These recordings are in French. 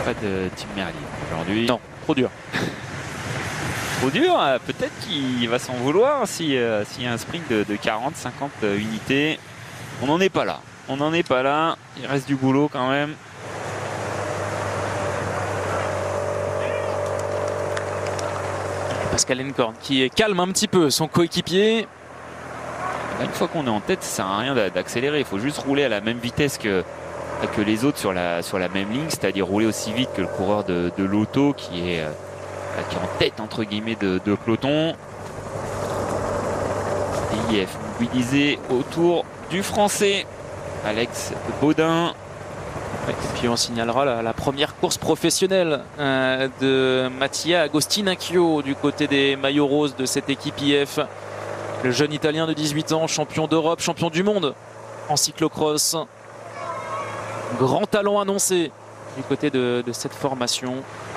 Pas de Tim Merlier aujourd'hui. Non, trop dur. Trop dur, peut-être qu'il va s'en vouloir s'il y a un sprint de 40-50 unités. On n'en est pas là. On n'en est pas là. Il reste du boulot quand même. Pascal Encorn qui calme un petit peu son coéquipier. Une fois qu'on est en tête, ça ne sert à rien d'accélérer. Il faut juste rouler à la même vitesse que les autres sur la même ligne, c'est-à-dire rouler aussi vite que le coureur de l'auto qui est en tête entre guillemets de peloton. DIF mobilisé autour du Français Alex Baudin. Et puis on signalera la première course professionnelle de Mattia Agostinacchio du côté des maillots roses de cette équipe IF. Le jeune Italien de 18 ans, champion d'Europe, champion du monde en cyclocross. Grand talent annoncé du côté de cette formation.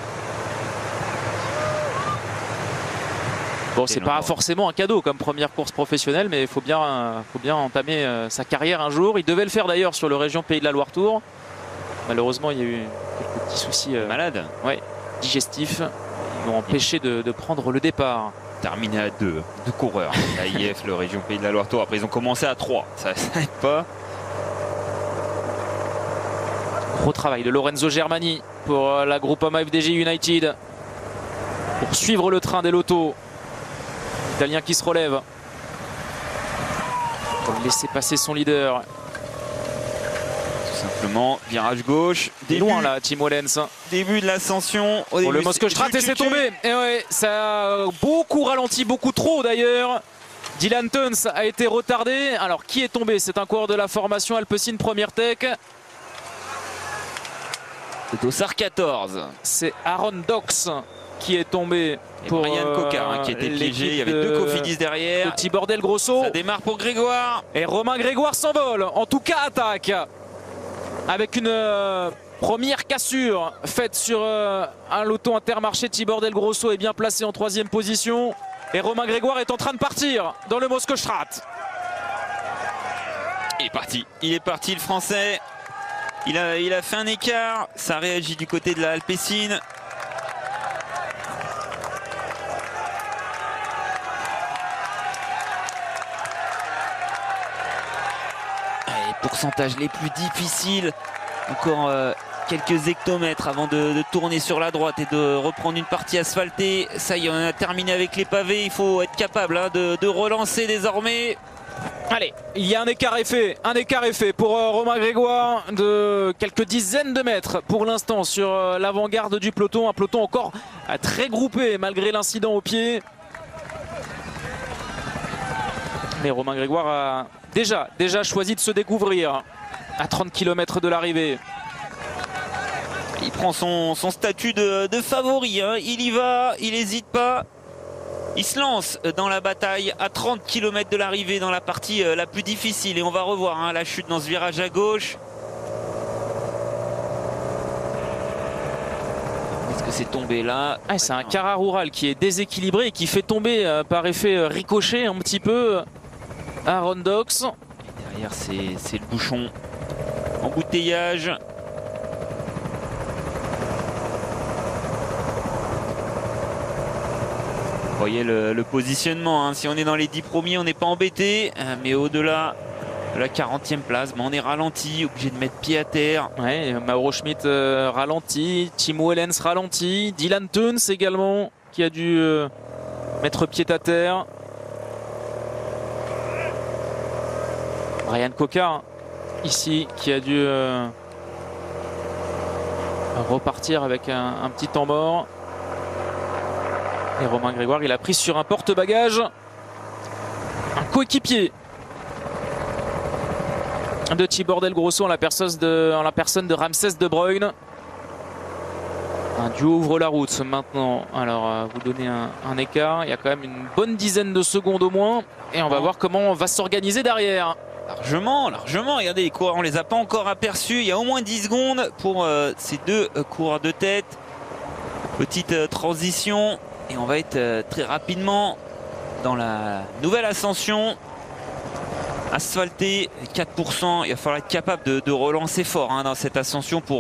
Bon, c'est pas forcément un cadeau comme première course professionnelle, mais il faut bien entamer sa carrière un jour. Il devait le faire d'ailleurs sur le région Pays de la Loire Tour. Malheureusement, il y a eu quelques petits soucis digestifs. Ils l'ont empêché de prendre le départ. Terminé à 2 coureurs. La IF, le région Pays de la Loire Tour. Après, ils ont commencé à 3. Ça n'aide pas. Gros travail de Lorenzo Germani pour la Groupama FDJ United. Pour suivre le train des lotos. L'Italien qui se relève. Pour laisser passer son leader. Simplement, virage gauche. Loin là, Tim Wellens. Début de l'ascension. Le Moscou-Strat et c'est tombé. Et ouais, ça a beaucoup ralenti, beaucoup trop d'ailleurs. Dylan Teuns a été retardé. Alors qui est tombé? C'est un coureur de la formation Alpecin Première Tech. C'est Dossard 14. C'est Aaron Dox qui est tombé. Et pour Brian Coca qui était piégé. Il y avait deux Cofidis derrière. Petit bordel grosso. Ça démarre pour Grégoire. Et Romain Grégoire s'envole. En tout cas, attaque. Avec une première cassure faite sur un loto Intermarché. Thibordel Grosso est bien placé en 3e position. Et Romain Grégoire est en train de partir dans le Moscou-Strat. Il est parti. Il est parti, le Français. Il a fait un écart. Ça réagit du côté de la Alpecin. Les pourcentages les plus difficiles. Encore quelques hectomètres avant de tourner sur la droite et de reprendre une partie asphaltée. Ça y est, on a terminé avec les pavés. Il faut être capable de relancer désormais. Allez, il y a un écart est fait pour Romain Grégoire de quelques dizaines de mètres pour l'instant sur l'avant-garde du peloton. Un peloton encore très groupé malgré l'incident au pied. Mais Romain Grégoire a déjà choisi de se découvrir à 30 km de l'arrivée. Il prend son statut de favori, hein. Il y va, il n'hésite pas. Il se lance dans la bataille à 30 km de l'arrivée dans la partie la plus difficile. Et on va revoir la chute dans ce virage à gauche. Est-ce que c'est tombé là? C'est un Cara Rural qui est déséquilibré et qui fait tomber par effet ricochet un petit peu Aaron Dox. Et derrière c'est le bouchon. Embouteillage. Vous voyez le positionnement, hein. Si on est dans les 10 premiers, on n'est pas embêté. Mais au-delà de la 40e place, on est ralenti, obligé de mettre pied à terre. Ouais, Mauro Schmidt ralenti, Tim Wellens ralenti, Dylan Teuns également qui a dû mettre pied à terre. Brian Coca ici qui a dû repartir avec un petit temps mort. Et Romain Grégoire, il a pris sur un porte-bagages un coéquipier de Thibordel Grosso en la personne de Ramsès De Bruyne. Un duo ouvre la route maintenant. Alors, vous donnez un écart. Il y a quand même une bonne dizaine de secondes au moins. Et on va voir comment on va s'organiser derrière. Largement. Regardez, les coureurs, on ne les a pas encore aperçus. Il y a au moins 10 secondes pour ces deux coureurs de tête. Petite transition. Et on va être très rapidement dans la nouvelle ascension. Asphaltée, 4%. Il va falloir être capable de relancer fort dans cette ascension pour